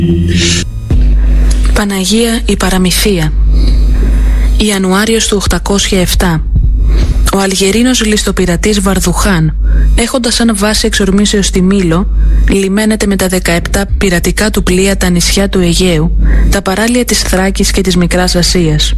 Παναγία η Παραμυθία. Ιανουάριος του 807. Ο Αλγερίνος ληστοπειρατής Βαρδουχάν, έχοντας σαν βάση εξορμήσεως τη Μήλο, λιμένεται με τα 17 πειρατικά του πλοία τα νησιά του Αιγαίου, τα παράλια της Θράκης και της Μικράς Ασίας.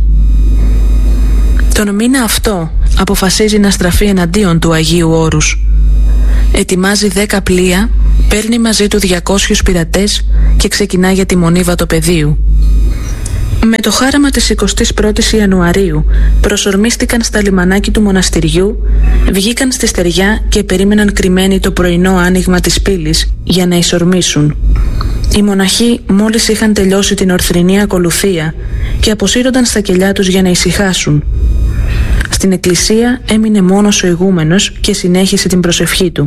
Τον μήνα αυτό αποφασίζει να στραφεί εναντίον του Αγίου Όρους. Ετοιμάζει 10 πλοία, παίρνει μαζί του 200 πειρατές και ξεκινά για τη μονή Βατοπεδίου. Με το χάραμα της 21ης Ιανουαρίου προσορμίστηκαν στα λιμανάκι του μοναστηριού, βγήκαν στη στεριά και περίμεναν κρυμμένοι το πρωινό άνοιγμα της πύλης για να εισορμήσουν. Οι μοναχοί μόλις είχαν τελειώσει την ορθρινή ακολουθία και αποσύρονταν στα κελιά τους για να ησυχάσουν. Στην εκκλησία έμεινε μόνος ο ηγούμενος και συνέχισε την προσευχή του.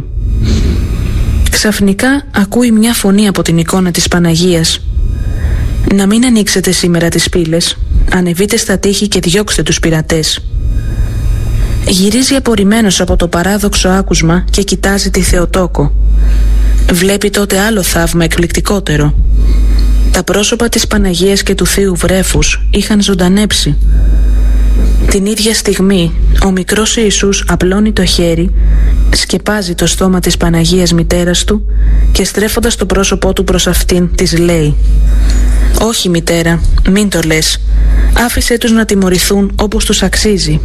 Ξαφνικά ακούει μια φωνή από την εικόνα της Παναγίας. «Να μην ανοίξετε σήμερα τις πύλες, ανεβείτε στα τείχη και διώξτε τους πειρατές». Γυρίζει απορριμμένος από το παράδοξο άκουσμα και κοιτάζει τη Θεοτόκο. Βλέπει τότε άλλο θαύμα εκπληκτικότερο. Τα πρόσωπα της Παναγίας και του Θείου Βρέφους είχαν ζωντανέψει. Την ίδια στιγμή ο μικρός Ιησούς απλώνει το χέρι, σκεπάζει το στόμα της Παναγίας μητέρας του και στρέφοντας το πρόσωπό του προς αυτήν της λέει: «Όχι μητέρα, μην το λες, άφησέ τους να τιμωρηθούν όπως τους αξίζει».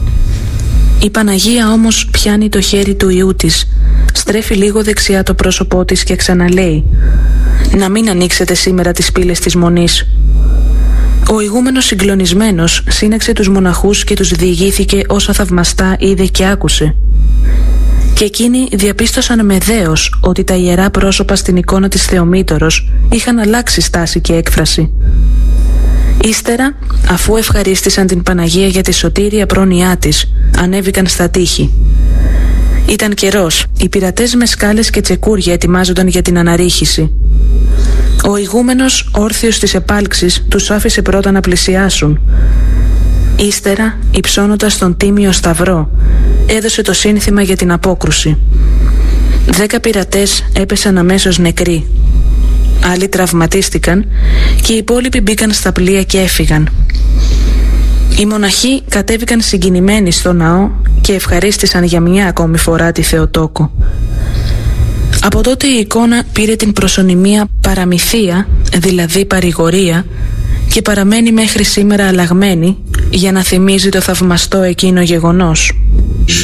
Η Παναγία όμως πιάνει το χέρι του Υιού της, στρέφει λίγο δεξιά το πρόσωπό της και ξαναλέει: «Να μην ανοίξετε σήμερα τις πύλες της Μονής». Ο ηγούμενος συγκλονισμένος σύναξε τους μοναχούς και τους διηγήθηκε όσα θαυμαστά είδε και άκουσε. Και εκείνοι διαπίστωσαν με δέος ότι τα ιερά πρόσωπα στην εικόνα της Θεομήτωρος είχαν αλλάξει στάση και έκφραση. Ύστερα, αφού ευχαρίστησαν την Παναγία για τη σωτήρια πρόνοιά της, ανέβηκαν στα τείχη. Ήταν καιρός, οι πειρατές με σκάλες και τσεκούρια ετοιμάζονταν για την αναρρίχηση. Ο ηγούμενος, όρθιος της επάλξης, τους άφησε πρώτα να πλησιάσουν. Ύστερα, υψώνοντας τον τίμιο σταυρό, έδωσε το σύνθημα για την απόκρουση. 10 πειρατές έπεσαν αμέσως νεκροί. Άλλοι τραυματίστηκαν και οι υπόλοιποι μπήκαν στα πλοία και έφυγαν. Οι μοναχοί κατέβηκαν συγκινημένοι στο ναό και ευχαρίστησαν για μια ακόμη φορά τη Θεοτόκο. Από τότε η εικόνα πήρε την προσωνυμία Παραμυθία, δηλαδή παρηγορία, και παραμένει μέχρι σήμερα αλλαγμένη για να θυμίζει το θαυμαστό εκείνο γεγονός.